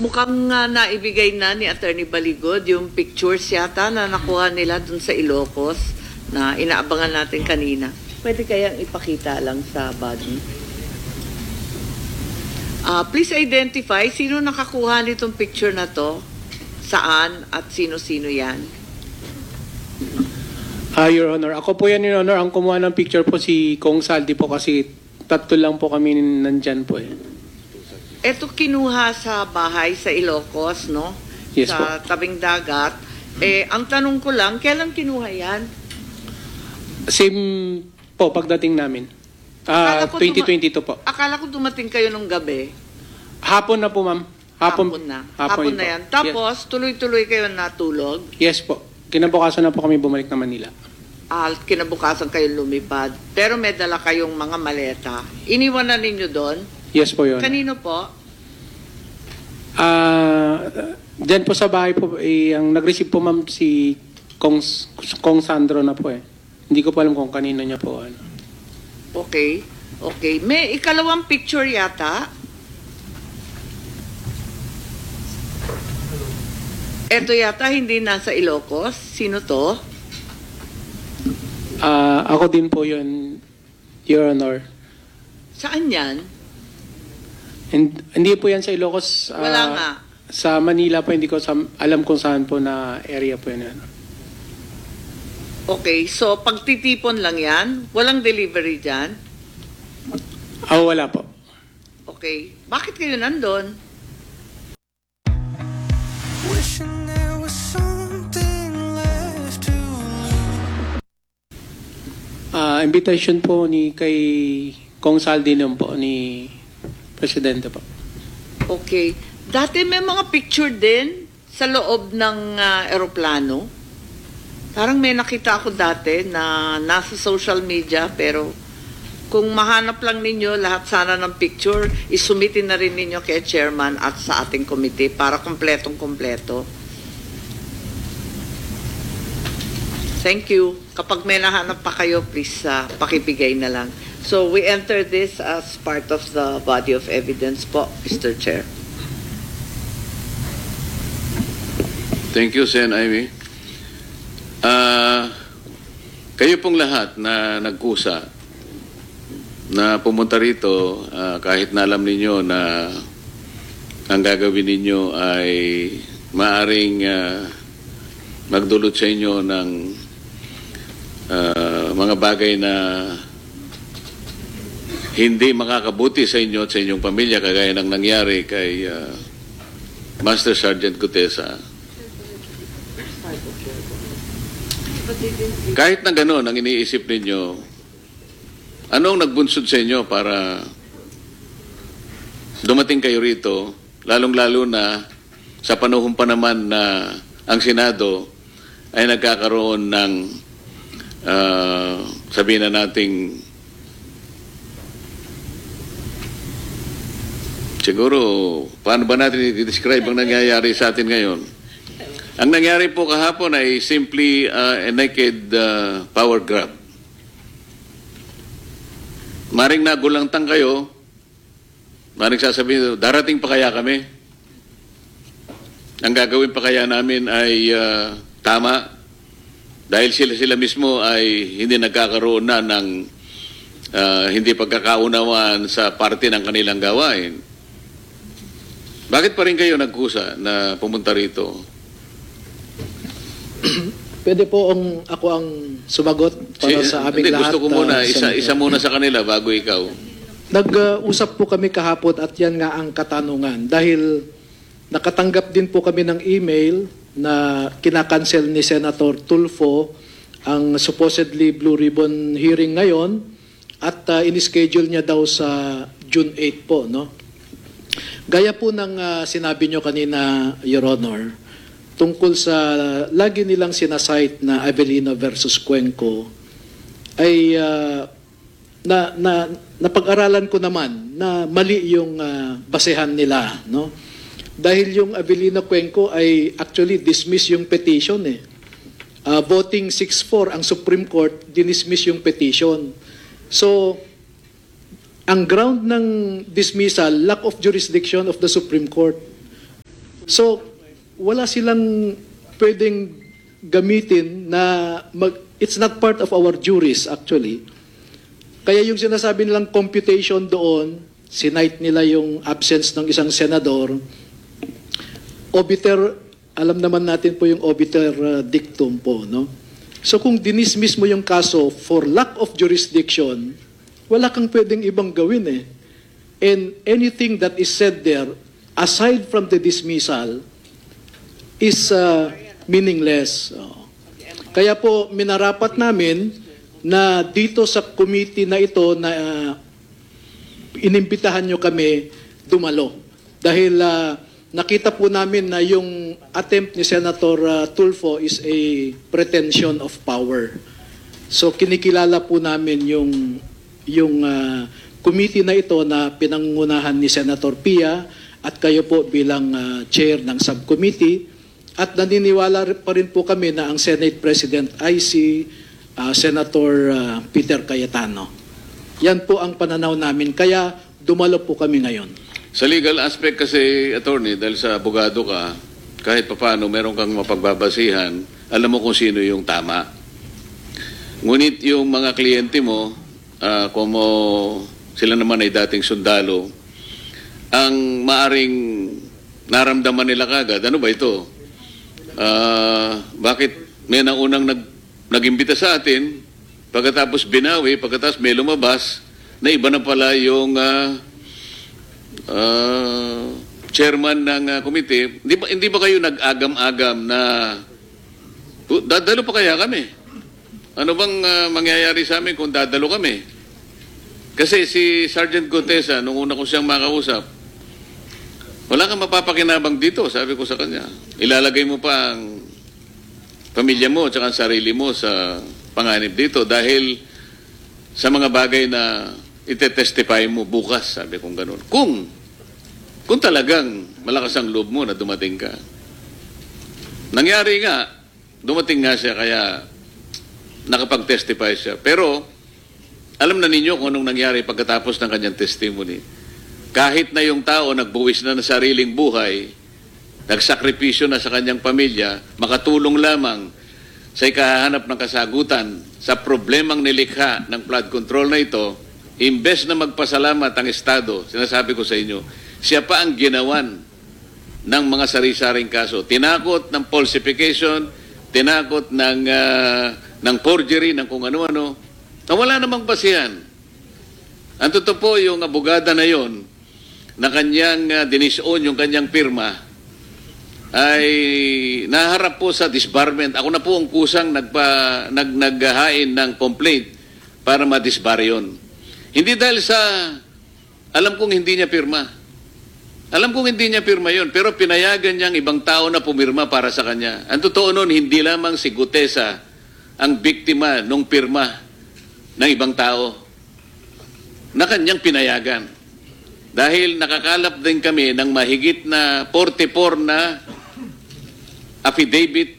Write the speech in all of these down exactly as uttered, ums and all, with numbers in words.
Mukhang uh, naibigay na ni Attorney Baligod yung pictures yata na nakuha nila dun sa Ilocos na inaabangan natin kanina. Pwede kayang ipakita lang sa body. Uh, please identify sino nakakuha nitong picture na to, saan at sino-sino yan. Ah, Your Honor, ako po yan, Your Honor. Ang kumuha ng picture po si Kong Saldi po kasi tatlo lang po kami nandyan po eh. Ito kinuha sa bahay sa Ilocos, no? Yes sa po. tabing dagat. Eh, ang tanong ko lang, kailan kinuha yan? Same po pagdating namin. Ah, Akala ko twenty twenty-two po. Akala ko dumating kayo nung gabi. Hapon na po, ma'am. Hapon, Hapon, na. Hapon, Hapon na po. yan. Tapos, tuloy-tuloy kayo natulog. Yes, yes po. Kinabukasan na po kami bumalik na Manila. Ah, kinabukasan kayo lumipad. Pero may dala kayong mga maleta. Iniwan na ninyo doon? Yes po, Your Honor. Kanino po? Ah, dyan po sa bahay po, eh, ang nag-receive po, ma'am, si Kong, Kong Sandro na po eh. Hindi ko po alam kung kanino niya po. Ano. Okay. Okay. May ikalawang picture yata. Ito yata hindi nasa Ilocos. Sino to? Ah, ako din po yun, Your Honor. Saan yan? And, hindi po yan sa Ilocos. ah, Wala nga. Sa Manila po, hindi ko sa, alam kung saan po na area po yun. Ano. Okay. So, pagtitipon lang yan? Walang delivery dyan? Ah, wala po. Okay. Bakit kayo nandun? Wishing there was something left to lose. Ah, invitation po ni kay Kong Saldi nun po ni Presidente po. Okay. Dati may mga picture din sa loob ng uh, eroplano. Parang may nakita ako dati na nasa social media, pero kung mahanap lang ninyo lahat sana ng picture, isumitin na rin ninyo kay chairman at sa ating committee para kompletong-kompleto. Thank you. Kapag may nahanap pa kayo, please uh, pakibigay na lang. So we enter this as part of the body of evidence po, Mister Chair. Thank you, Sen Amy. Uh, kayo pong lahat na nagkusa na pumunta rito, uh, kahit na alam ninyo na ang gagawin ninyo ay maaring uh, magdulot sa inyo ng uh, mga bagay na hindi makakabuti sa inyo at sa inyong pamilya, kagaya ng nangyari kay uh, Master Sergeant Gutesa. Kahit na gano'n ang iniisip ninyo, anong nagbunsod sa inyo para dumating kayo rito, lalong-lalo na sa panahon pa naman na ang Senado ay nagkakaroon ng uh, sabihin na nating siguro, paano ba natin i-describe ang nangyayari sa atin ngayon? Ang nangyari po kahapon ay simply uh, a naked uh, power grab. Maring nagulangtang kayo, maring sasabihin, darating pa kaya kami? Ang gagawin pa kaya namin ay uh, tama? Dahil sila sila mismo ay hindi nagkakaroon na ng uh, hindi pagkakaunawaan sa parte ng kanilang gawain. Bakit pa rin kayo nagkusa na pumunta rito? Pwede po ang ako ang sumagot para Si- sa aming hindi, lahat. gusto ko muna, uh, isa, Senator. isa muna sa kanila bago ikaw. Nag-usap po kami kahapon at yan nga ang katanungan. Dahil nakatanggap din po kami ng email na kinakancel ni Senator Tulfo ang supposedly Blue Ribbon hearing ngayon at uh, in-schedule niya daw sa June eighth po. No? Gaya po ng uh, sinabi nyo kanina, Your Honor, tungkol sa lagi nilang sinasite na Avelino versus Cuenco ay uh, na, na napag-aralan ko naman na mali yung uh, basehan nila, no? Dahil yung Avelino Cuenco ay actually dismiss yung petition eh. Uh, voting six four ang Supreme Court dinismiss yung petition. So ang ground ng dismissal, lack of jurisdiction of the Supreme Court. So, wala silang pwedeng gamitin na mag, it's not part of our juris actually. Kaya yung sinasabi nilang computation doon, sinight nila yung absence ng isang senador, obiter, alam naman natin po yung obiter uh, dictum po, no? So kung dinismiss mo yung kaso for lack of jurisdiction, wala kang pwedeng ibang gawin eh. And anything that is said there, aside from the dismissal, is uh, meaningless. Oh. Kaya po minarapat namin na dito sa committee na ito na uh, inimbitahan nyo kami dumalo. Dahil uh, nakita po namin na yung attempt ni Senator uh, Tulfo is a pretension of power. So kinikilala po namin yung yung uh, committee na ito na pinangunahan ni Senator Pia at kayo po bilang uh, chair ng subcommittee. At naniniwala pa rin po kami na ang Senate President ay si uh, Senator uh, Peter Cayetano. Yan po ang pananaw namin. Kaya dumalo po kami ngayon. Sa legal aspect kasi, attorney, dahil sa abogado ka, kahit papaano meron kang mapagbabasihan, alam mo kung sino yung tama. Ngunit yung mga kliyente mo, uh, kung sila naman ay dating sundalo, ang maaring naramdaman nila kagad, ano ba ito? Uh, bakit may naunang nag, nag-imbita sa atin, pagkatapos binawi, pagkatapos may lumabas, na iba na pala yung uh, uh, chairman ng uh, committee. Hindi ba, hindi ba kayo nag-agam-agam na dadalo pa kaya kami? Ano bang uh, mangyayari sa amin kung dadalo kami? Kasi si Sergeant Gutesa, nung una ko siyang makausap, wala kang mapapakinabang dito, sabi ko sa kanya. Ilalagay mo pa ang pamilya mo at ang sarili mo sa panganib dito dahil sa mga bagay na itetestify mo bukas, sabi kong ganun. Kung, kung talagang malakas ang loob mo na dumating ka. Nangyari nga, dumating nga siya kaya nakapag-testify siya. Pero, alam na ninyo kung anong nangyari pagkatapos ng kanyang testimony. Kahit na yung tao nagbuwis na ng sariling buhay, nagsakripisyo na sa kanyang pamilya, makatulong lamang sa ikahanap ng kasagutan sa problemang nilikha ng flood control na ito, imbes na magpasalamat ang Estado, sinasabi ko sa inyo, siya pa ang ginawan ng mga sari-saring kaso. Tinakot ng falsification, tinakot ng, uh, ng forgery, ng kung ano-ano, na wala namang basihan. Ang totoo po, yung abogada na yon, na kanyang uh, dinis-on yung kanyang pirma, ay naharap po sa disbarment. Ako na po ang kusang nagpa, nag, naghahain ng complaint para ma-disbar yun. Hindi dahil sa, alam kong hindi niya pirma. Alam kong hindi niya pirma yun, pero pinayagan niyang ibang tao na pumirma para sa kanya. Ang totoo nun, hindi lamang si Gutesa ang biktima ng pirma ng ibang tao na kanyang pinayagan. Dahil nakakalap din kami ng mahigit na forty-four na affidavit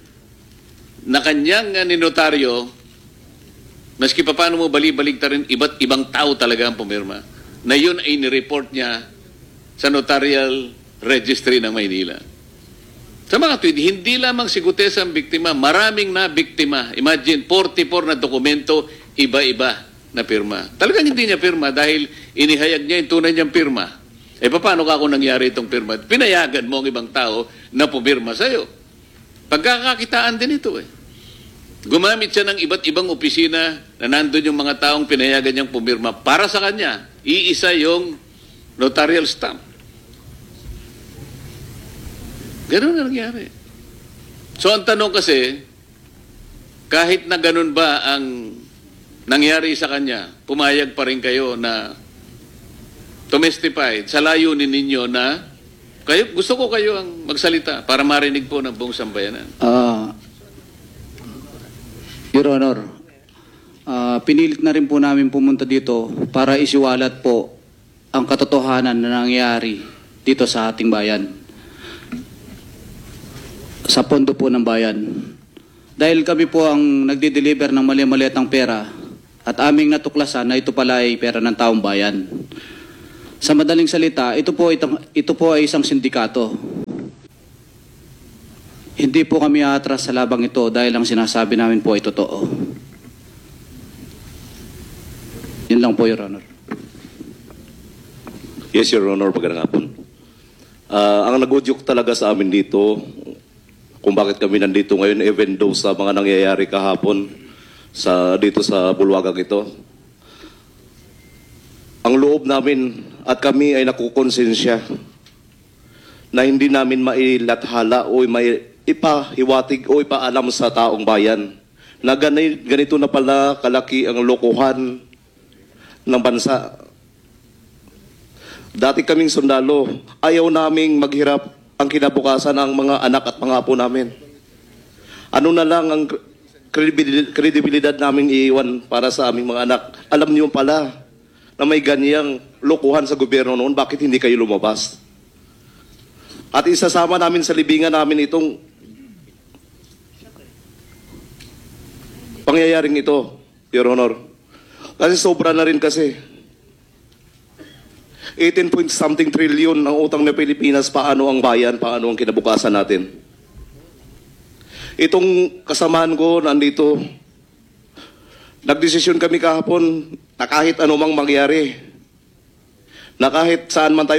na kanyang ninotaryo, maski pa paano mo bali-balik ta rin, iba't ibang tao talaga ang pumirma, na yun ay nireport niya sa notarial registry ng Maynila. Sa mga tweet, hindi lamang si Gutesa ang biktima, maraming na biktima. Imagine, forty-four na dokumento, iba-iba na pirma. Talagang hindi niya pirma dahil inihayag niya yung tunay niyang pirma. Eh, paano ka kung nangyari itong pirma? Pinayagan mo ang ibang tao na pumirma sa'yo. Pagkakakitaan din ito eh. Gumamit siya ng iba't ibang opisina na nandun yung mga taong pinayagan niyang pumirma para sa kanya. Iisa yung notarial stamp. Ganun na nangyari. So, ang tanong kasi, kahit na ganun ba ang nangyari sa kanya, pumayag pa rin kayo na tumestify sa layunin ninyo na kayo, gusto ko kayo ang magsalita para marinig po ng buong sambayanan. Uh, Your Honor, uh, pinilit na rin po namin pumunta dito para isiwalat po ang katotohanan na nangyari dito sa ating bayan. Sa pondo po ng bayan. Dahil kami po ang nagde-deliver ng mali-maliatang pera at aming natuklasan na ito pala ay pera ng taong bayan. Sa madaling salita, ito po, ito, ito po ay isang sindikato. Hindi po kami atras sa labang ito dahil ang sinasabi namin po ay totoo. Yun lang po, Your Honor. Yes, Your Honor, magandang hapon. Ah, ang nag-udyok talaga sa amin dito, kung bakit kami nandito ngayon, even though sa mga nangyayari kahapon sa, dito sa bulwagang ito, ang loob namin at kami ay nakukonsensya na hindi namin mailathala o may ipahiwatig o ipaalam sa taong bayan na gani- ganito na pala kalaki ang lokohan ng bansa. Dati kaming sundalo, ayaw naming maghirap ang kinabukasan ng mga anak at mga apo namin. Ano na lang ang kredibil- kredibilidad naming iiwan para sa aming mga anak? Alam niyo pala na may ganyang lokohan sa gobyerno noon, bakit hindi kayo lumabas? At isasama namin sa libingan namin itong pangyayaring ito, Your Honor. Kasi sobra na rin kasi. eighteen point something trillion ang utang ng Pilipinas, paano ang bayan, paano ang kinabukasan natin. Itong kasamaan ko nandito, nagdesisyon kami kahapon na kahit anumang mangyari, na kahit saan man tayo